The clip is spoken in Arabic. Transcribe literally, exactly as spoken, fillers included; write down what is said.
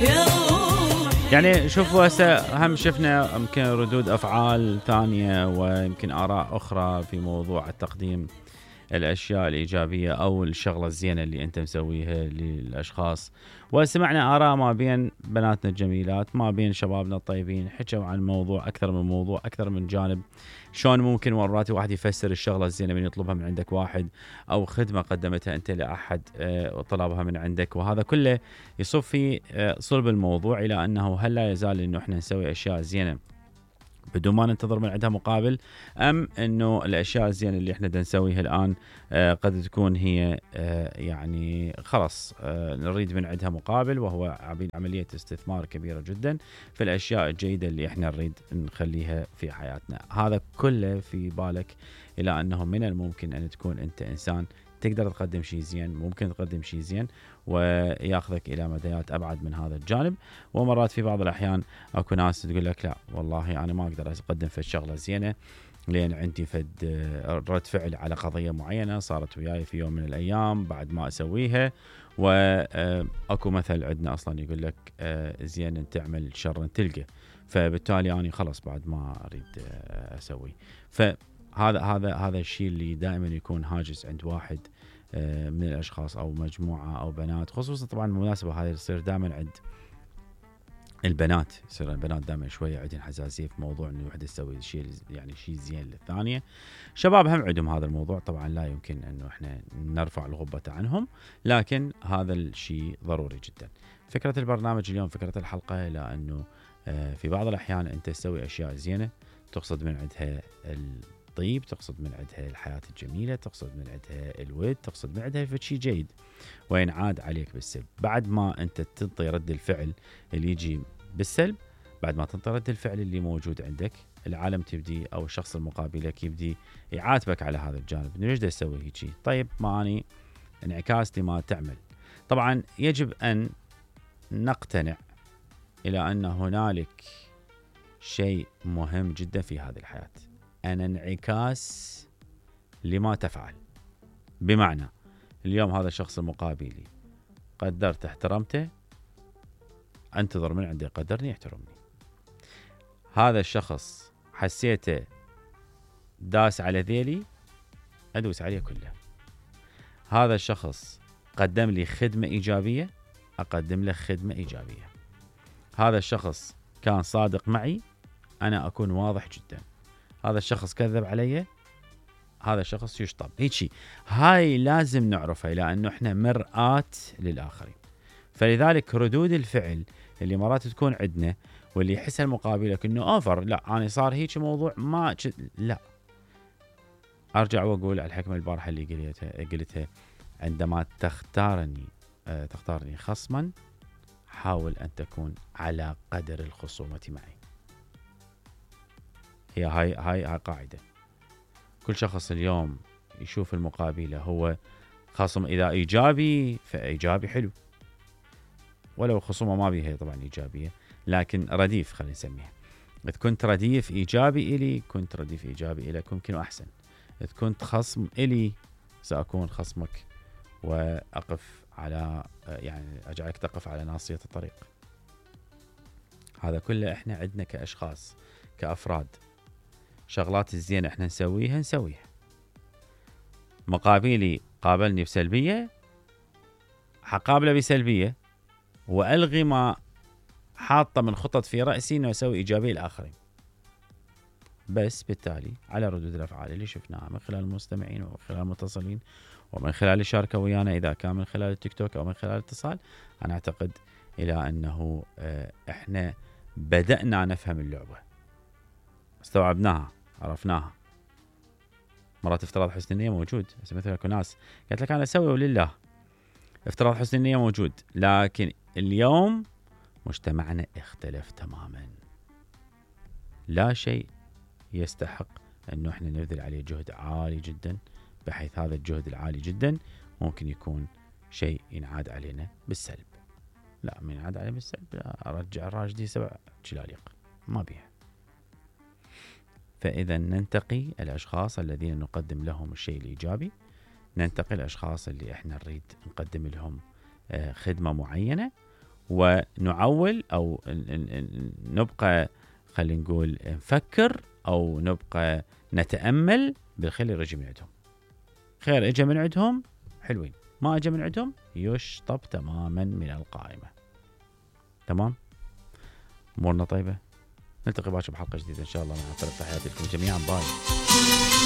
يعني شوفوا هسه هم شفنا يمكن ردود أفعال ثانية ويمكن آراء أخرى في موضوع التقديم الأشياء الإيجابية أو الشغلة الزينة اللي أنت مسويها للأشخاص. وسمعنا آراء ما بين بناتنا الجميلات ما بين شبابنا الطيبين، حكوا عن موضوع أكثر من موضوع أكثر من جانب، شلون ممكن مرات واحد يفسر الشغلة الزينة من يطلبها من عندك واحد، أو خدمة قدمتها أنت لأحد وطلبها من عندك، وهذا كله يصب في صلب الموضوع إلى أنه هل لا يزال أنه إحنا نسوي أشياء زينة بدون ما ننتظر من عندها مقابل، أم أنه الأشياء الزينة اللي إحنا نسويها الآن آه قد تكون هي آه يعني خلاص آه نريد من عندها مقابل، وهو عملية استثمار كبيرة جدا في الأشياء الجيدة اللي إحنا نريد نخليها في حياتنا. هذا كله في بالك إلى أنه من الممكن أن تكون أنت إنسان تقدر تقدم شيء زين، ممكن تقدم شيء زين وياخذك إلى مديات أبعد من هذا الجانب. ومرات في بعض الأحيان أكو ناس تقول لك لا والله أنا ما أقدر أقدم في الشغلة زينة لأن عندي فد رد فعل على قضية معينة صارت وياي في يوم من الأيام بعد ما أسويها، وأكو مثل عندنا أصلا يقول لك زين أن تعمل شر تلقى، فبالتالي أنا خلص بعد ما أريد أسوي. فهذا هذا هذا الشيء اللي دائما يكون هاجس عند واحد من الأشخاص أو مجموعة أو بنات، خصوصا طبعا المناسبة هذه تصير دائما عند البنات، يصير البنات دائما شوية عندهم حساسية في موضوع إنه واحدة تسوي شيء يعني شيء زين للثانية. شباب هم عندهم هذا الموضوع، طبعا لا يمكن إنه إحنا نرفع الغبة عنهم، لكن هذا الشيء ضروري جدا. فكرة البرنامج اليوم، فكرة الحلقة، إلى إنه في بعض الأحيان أنت تسوي أشياء زينة تقصد من عندها الطيب، تقصد من عندها الحياة الجميلة، تقصد من عندها الود، تقصد من عندها شيء جيد، وينعاد عليك بالسلب. بعد ما أنت تنطي رد الفعل اللي يجي بالسلب، بعد ما تنطي رد الفعل اللي موجود عندك، العالم تبدي أو الشخص المقابل لك يبدي يعاتبك على هذا الجانب، إنه ليش دا تسوي هيك؟ طيب ما أني انعكاس لما تعمل. طبعا يجب أن نقتنع إلى أن هنالك شيء مهم جدا في هذه الحياة، أن انعكاس لما تفعل. بمعنى اليوم هذا الشخص المقابلي قدرت احترمته، انتظر من عندي قدرني يحترمني. هذا الشخص حسيته داس على ذيلي، ادوس عليه كله. هذا الشخص قدم لي خدمة إيجابية، أقدم له خدمة إيجابية. هذا الشخص كان صادق معي، أنا أكون واضح جدا. هذا الشخص كذب علي، هذا الشخص يشطب. هيك هاي لازم نعرفها، لأنه إحنا مرآة للآخرين. فلذلك ردود الفعل اللي مرات تكون عندنا واللي يحس المقابلك إنه أوفر، لا أنا صار هيك موضوع ما ج... لا، أرجع وأقول على الحكمة البارحة اللي قلتها قلتها عندما تختارني آه تختارني خصما، حاول أن تكون على قدر الخصومة معي. هي هاي هاي هاي قاعدة. كل شخص اليوم يشوف المقابلة هو خصم، إذا إيجابي فإيجابي حلو، ولو خصومة ما بيها طبعا إيجابية، لكن رديف خلينا نسميها. إذا كنت رديف إيجابي إلي كنت رديف إيجابي إليك، ممكن أحسن. إذا كنت خصم إلي سأكون خصمك وأقف على يعني أجعلك تقف على ناصية الطريق. هذا كله إحنا عندنا كأشخاص كأفراد، شغلات الزينة إحنا نسويها نسويها. مقابلي قابلني بسلبية، حقابله بسلبية، وألغي ما حاطة من خطط في رأسي إنه أسوي إيجابية للآخرين. بس بالتالي على ردود الأفعال اللي شفناها من خلال المستمعين ومن خلال المتصلين ومن خلال الشاركة ويانا، إذا كان من خلال التيك توك أو من خلال الاتصال، أنا أعتقد إلى أنه إحنا بدأنا نفهم اللعبة، استوعبناها، عرفناها. مرات افتراض حسن النية موجود، مثل أكو ناس قالت لك أنا أسوي ولله، افتراض حسن النية موجود، لكن اليوم مجتمعنا اختلف تماما. لا شيء يستحق أنه احنا نبذل عليه جهد عالي جدا، بحيث هذا الجهد العالي جدا ممكن يكون شيء ينعاد علينا بالسلب. لا، من ينعاد علينا بالسلب لا، أرجع الراجدي سبع شلاليق، ما بيها. فإذا ننتقي الأشخاص الذين نقدم لهم الشيء الإيجابي، ننتقي الأشخاص اللي احنا نريد نقدم لهم خدمة معينة، ونعول أو نبقى خلينا نقول نفكر أو نبقى نتأمل بالخير اللي يجي من عندهم. خير اجى من عندهم حلوين، ما اجى من عندهم يشطب تماما من القائمة. تمام، امورنا طيبة. نلتقي باكر بحلقة جديدة ان شاء الله مع فرق. تحياتي لكم جميعا. باي.